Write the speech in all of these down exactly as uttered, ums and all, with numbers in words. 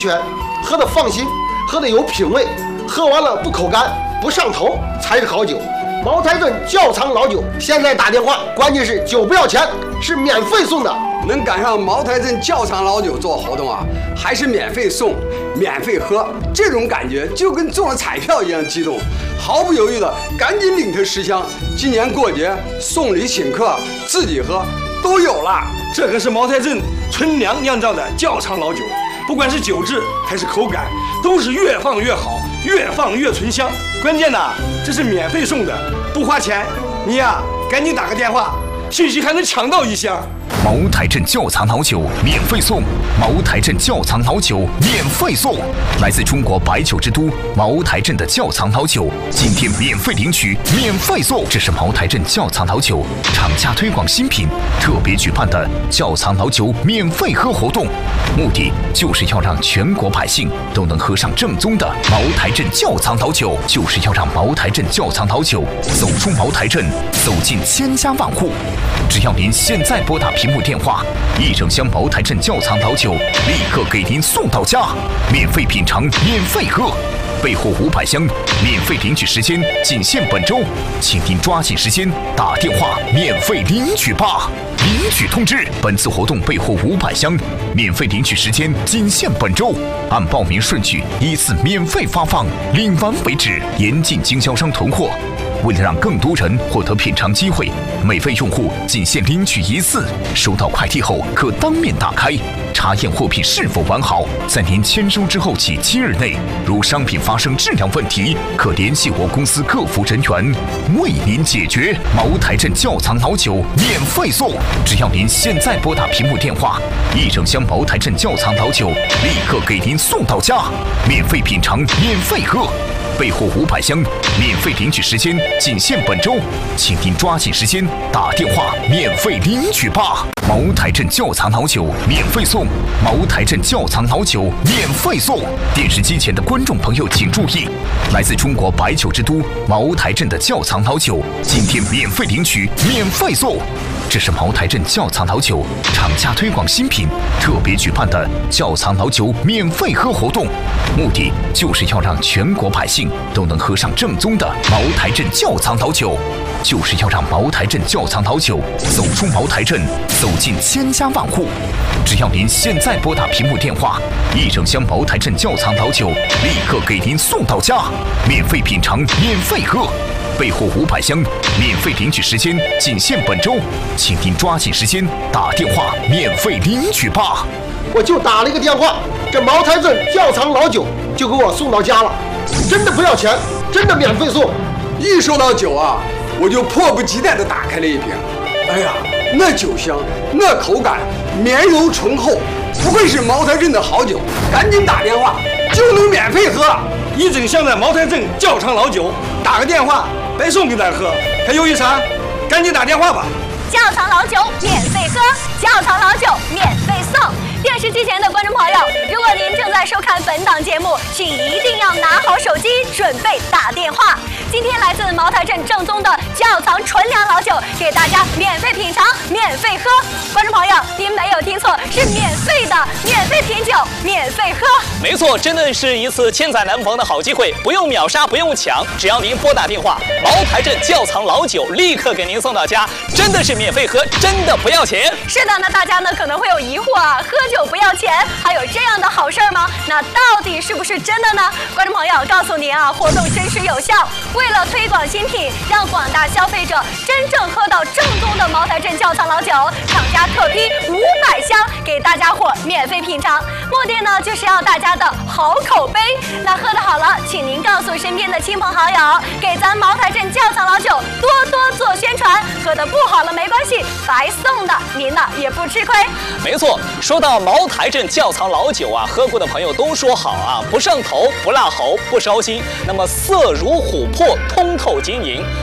全，喝的放心，喝的有品味，喝完了不口干不上头才是好酒。茅台镇窖藏老酒，现在打电话，关键是酒不要钱，是免费送的。 能赶上茅台镇窖藏老酒做活动啊，还是免费送、免费喝，这种感觉就跟中了彩票一样激动，毫不犹豫的赶紧领它十箱。今年过节送礼请客、自己喝都有了。 这可是茅台镇纯粮酿造的窖藏老酒，不管是酒质还是口感，都是越放越好，越放越醇香。关键呢，这是免费送的，不花钱。你呀，赶紧打个电话，兴许还能抢到一箱。 茅台镇窖藏老酒免费送，茅台镇窖藏老酒免费送，来自中国白酒之都茅台镇的窖藏老酒，今天免费领取，免费送。这是茅台镇窖藏老酒厂家推广新品特别举办的窖藏老酒免费喝活动，目的就是要让全国百姓都能喝上正宗的茅台镇窖藏老酒，就是要让茅台镇窖藏老酒走出茅台镇，走进千家万户。只要您现在拨打屏幕电话，一整箱茅台镇窖藏老酒立刻给您送到家，免费品尝，免费喝，备货五百箱，免费领取时间仅限本周，请您抓紧时间打电话免费领取吧。领取通知：本次活动备货五百箱，免费领取时间仅限本周，按报名顺序依次免费发放，领完为止，严禁经销商囤货。为了让更多人获得品尝机会，每位用户仅限领取一次，收到快递后可当面打开，查验货品是否完好。在您签收之后起七日内，如商品发生质量问题，可联系我公司客服人员为您解决。茅台镇窖藏老酒免费送，只要您现在拨打屏幕电话，一整箱茅台镇窖藏老酒立刻给您送到家，免费品尝，免费喝。备货五百箱，免费领取时间仅限本周，请您抓紧时间打电话免费领取吧。茅台镇窖藏老酒免费送，茅台镇窖藏老酒免费送。电视机前的观众朋友请注意，来自中国白酒之都茅台镇的窖藏老酒，今天免费领取，免费送。这是茅台镇窖藏老酒厂家推广新品特别举办的窖藏老酒免费喝活动，目的就是要让全国百姓都能喝上正宗的茅台镇窖藏老酒，就是要让茅台镇窖藏老酒走出茅台镇，走进千家万户。只要您现在拨打屏幕电话，一整箱茅台镇窖藏老酒立刻给您送到家，免费品尝，免费喝。备货五百箱，免费领取时间仅限本周，请您抓紧时间打电话免费领取吧。 我就打了一个电话，这茅台镇窖藏老酒就给我送到家了，真的不要钱，真的免费送。 一说到酒啊，我就迫不及待地打开了一瓶。哎呀，那酒香，那口感，绵柔醇厚，不愧是茅台镇的好酒，赶紧打电话就能免费喝。 一整箱的茅台镇窖藏老酒，打个电话白送给咱喝，还犹豫啥？赶紧打电话吧！ 窖藏老酒免费喝，窖藏老酒免费送。电视机前的观众朋友，如果您正在收看本档节目，请一定要拿好手机，准备打电话。今天来自茅台镇正宗的窖藏纯粮老酒，给大家免费品尝，免费喝。观众朋友，您没有听错，是免费的，免费品酒，免费喝。 没错，真的是一次千载难逢的好机会，不用秒杀，不用抢，只要您拨打电话，茅台镇窖藏老酒立刻给您送到家，真的是免费喝，真的不要钱。 是的，那大家呢可能会有疑惑啊，喝酒不要钱，还有这样的好事儿吗？那到底是不是真的呢？观众朋友，告诉您啊，活动真实有效。为了推广新品，让广大消费者真正喝到正宗的茅台镇窖藏老酒，厂家特批五百箱给大家伙免费品尝，目的呢就是要大家的好口碑。那喝得好了，请您告诉身边的亲朋好友，给咱茅台镇窖藏老酒多多做宣传。喝得不好了没关系，白送的，您呢也不吃亏。 没错，说到茅台镇窖藏老酒啊，喝过的朋友都说好啊，不上头，不辣喉，不烧心，那么色如琥珀，通透晶莹，入口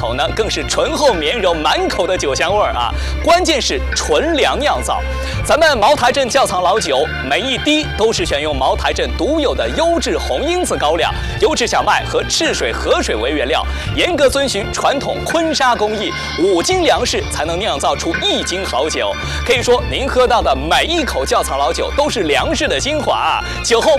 口呢，更是醇厚绵柔，满口的酒香味儿啊！关键是纯粮酿造，咱们茅台镇窖藏老酒，每一滴都是选用茅台镇独有的优质红罂子高粱、优质小麦和赤水河水为原料，严格遵循传统坤沙工艺，五斤粮食才能酿造出一斤好酒。可以说，您喝到的每一口窖藏老酒都是粮食的精华啊！酒后